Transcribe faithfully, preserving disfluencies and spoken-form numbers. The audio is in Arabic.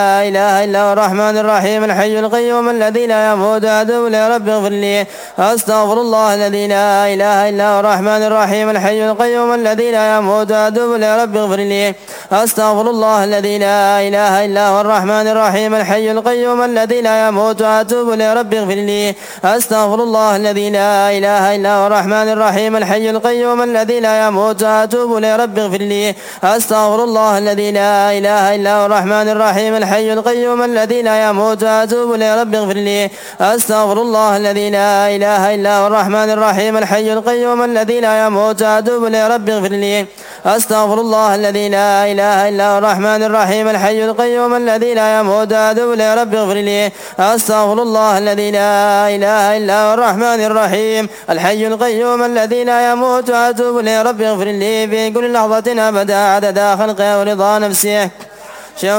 لا إله إلا هو الرحمن الرحيم الحي القيوم الذي لا يموت أتوب إليه رب اغفر لي أستغفر الله الذي لا إله إلا هو الرحمن الرحيم الحي القيوم الذي لا يموت أتوب إليه رب اغفر لي أستغفر الله الذي لا إله إلا هو الرحمن الرحيم الحي القيوم الذي لا يموت أتوب إليه رب اغفر لي أستغفر الله الذي لا إله إلا هو الرحمن الرحيم الحي القيوم الذي لا يموت أتوب إليه رب اغفر لي أستغفر الله الذي لا إله إلا هو الرحمن الرحيم الحي القيوم الذي لا يموت أتوب إليه رب اغفر لي أستغفر الله الذي لا إله إلا هو الرحمن الرحيم الحي القيوم الذي لا يموت أتوب إليه رب اغفر لي أستغفر الله الذي لا إله إلا هو الرحمن الرحيم الحي القيوم الذي لا يموت أتوب إليه رب اغفر لي أستغفر الله الذي لا إله إلا هو الرحمن الرحيم الحي القيوم الذي لا يموت أتوب إليه رب اغفر لي في كل لحظة أبدا عدد خلقه ورضا نفسه.